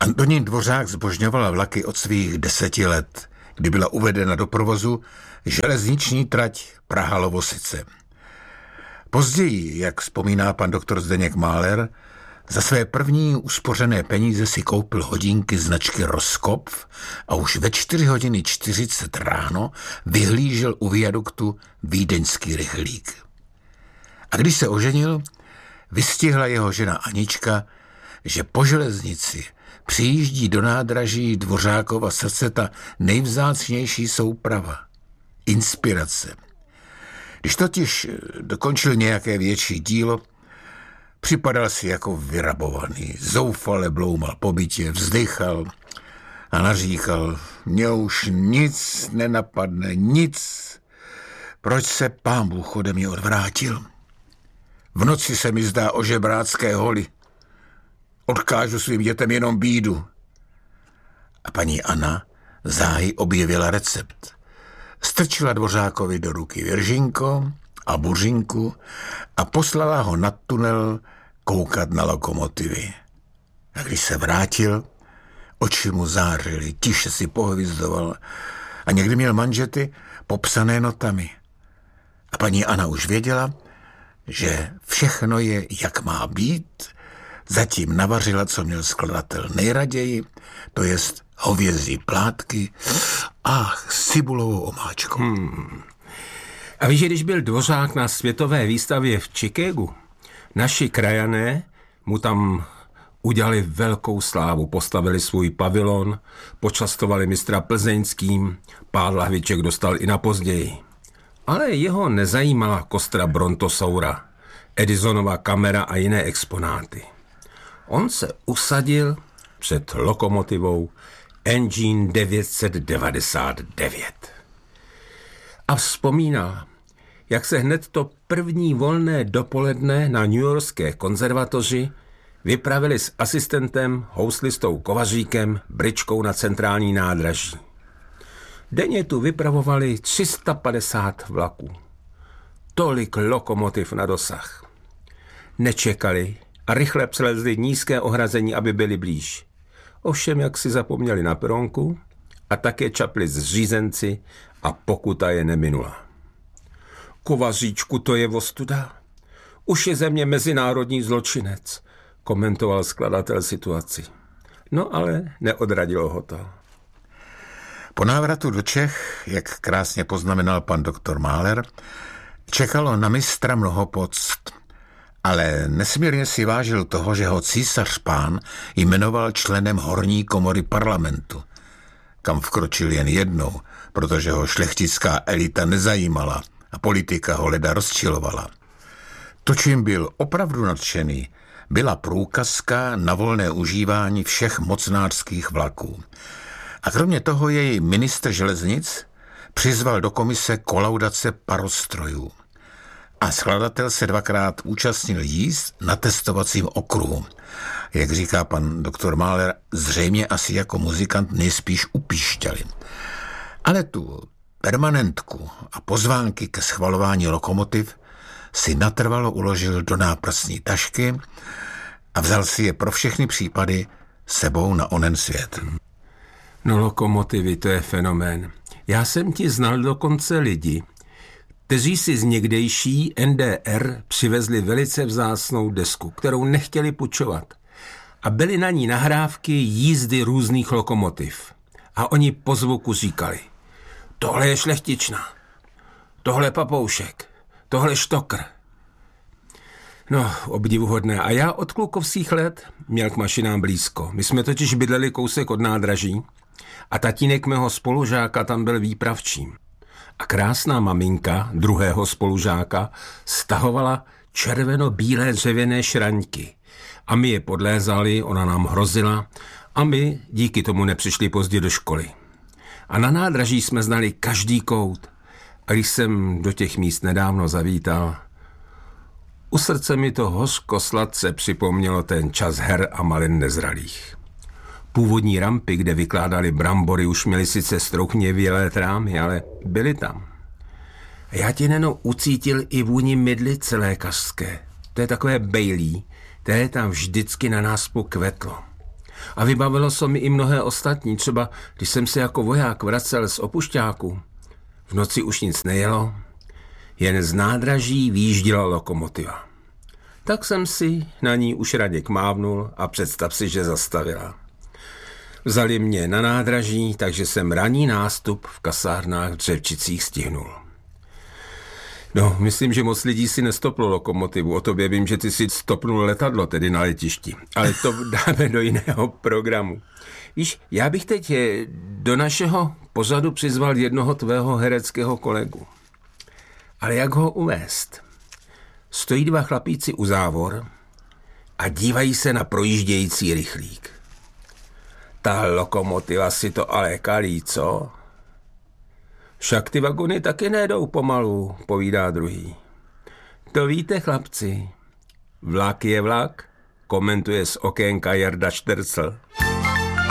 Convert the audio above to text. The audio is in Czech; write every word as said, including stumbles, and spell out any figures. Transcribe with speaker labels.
Speaker 1: Antonín Dvořák zbožňoval vlaky od svých deseti let, kdy byla uvedena do provozu železniční trať Praha-Lovosice. Později, jak vzpomíná pan doktor Zdeněk Máler, za své první uspořené peníze si koupil hodinky značky Roskopf a už ve čtyři hodiny čtyřicet ráno vyhlížel u viaduktu vídeňský rychlík. A když se oženil, vystihla jeho žena Anička, že po železnici přijíždí do nádraží Dvořákova srdce ta nejvzácnější souprava, inspirace. Když totiž dokončil nějaké větší dílo, připadal si jako vyrabovaný, zoufale bloumal po bytě, vzdychal a naříkal, mně už nic nenapadne, nic. Proč se pán Bůh ode mě odvrátil? V noci se mi zdá o žebrácké holi. Odkážu svým dětem jenom bídu. A paní Anna záhy objevila recept. Strčila Dvořákovi do ruky viržinko a buřinku a poslala ho na tunel koukat na lokomotivy. A když se vrátil, oči mu zářily, tiše si pohvizdoval a někdy měl manžety popsané notami. A paní Anna už věděla, že všechno je, jak má být, zatím navařila, co měl skladatel nejraději, to jest hovězí plátky a s cibulovou omáčkou.
Speaker 2: Hmm. A víš, že když byl Dvořák na světové výstavě v Chicagu, naši krajané mu tam udělali velkou slávu, postavili svůj pavilon, počastovali mistra plzeňským, pár lahviček dostal i na později. Ale jeho nezajímala kostra Brontosaura, Edisonova kamera a jiné exponáty. On se usadil před lokomotivou Engine devět set devadesát devět. A vzpomínal, jak se hned to první volné dopoledne na newyorské konzervatoři vypravili s asistentem, houslistou Kovaříkem, bričkou na centrální nádraží. Denně tu vypravovali tři sta padesát vlaků. Tolik lokomotiv na dosah. Nečekali a rychle přelezli nízké ohrazení, aby byli blíž. Ovšem, jak si zapomněli na peronku a také čapli zřízenci a pokuta je neminula. Kovaříčku, to je ostuda. Už je ze mě mezinárodní zločinec, komentoval skladatel situaci. No ale neodradilo ho to.
Speaker 1: Po návratu do Čech, jak krásně poznamenal pan doktor Máler, čekalo na mistra mnoho poct, ale nesmírně si vážil toho, že ho císař pán jmenoval členem horní komory parlamentu, kam vkročil jen jednou, protože ho šlechtická elita nezajímala a politika ho leda rozčilovala. To, čím byl opravdu nadšený, byla průkazka na volné užívání všech mocnářských vlaků. A kromě toho jej ministr železnic přizval do komise kolaudace parostrojů. A skladatel se dvakrát účastnil jízd na testovacím okruhu. Jak říká pan doktor Máler, zřejmě asi jako muzikant nejspíš upíšťali. Ale tu permanentku a pozvánky ke schvalování lokomotiv si natrvalo uložil do náprstní tašky a vzal si je pro všechny případy sebou na onen svět.
Speaker 2: No lokomotivy, to je fenomén. Já jsem ti znal dokonce lidi, kteří si z někdejší N D R přivezli velice vzácnou desku, kterou nechtěli půjčovat. A byly na ní nahrávky jízdy různých lokomotiv. A oni po zvuku říkali, tohle je šlechtična, tohle papoušek, tohle štokr. No, obdivuhodné. A já od klukovských let měl k mašinám blízko. My jsme totiž bydleli kousek od nádraží a tatínek mého spolužáka tam byl výpravčím. A krásná maminka druhého spolužáka stahovala červeno-bílé dřevěné šraňky. A my je podlézali, ona nám hrozila a my díky tomu nepřišli pozdě do školy. A na nádraží jsme znali každý kout. A když jsem do těch míst nedávno zavítal, u srdce mi to hořko sladce připomnělo ten čas her a malin nezralých. Původní rampy, kde vykládali brambory, už měly sice strouchněvělé trámy, ale byly tam. A já ti neno ucítil i vůni mydlice lékařské. To je takové bejlí, které tam vždycky na nás pokvetlo. A vybavilo se mi i mnohé ostatní, třeba když jsem se jako voják vracel z opušťáku. V noci už nic nejelo, jen z nádraží výjížděla lokomotiva. Tak jsem si na ní už Raděk mávnul a představ si, že zastavila. Vzali mě na nádraží, takže jsem ranní nástup v kasárnách v Dřevčicích stihnul. No, myslím, že moc lidí si nestoplo lokomotivu. O tobě vím, že ty si stopnul letadlo, tedy na letišti. Ale to dáme do jiného programu. Víš, já bych teď do našeho pořadu přizval jednoho tvého hereckého kolegu. Ale jak ho uvést? Stojí dva chlapíci u závor a dívají se na projíždějící rychlík. Ta lokomotiva si to ale kalí, co? Však ty vagony taky nejdou pomalu, povídá druhý. To víte, chlapci, vlak je vlak, komentuje z okénka Jarda Štercl.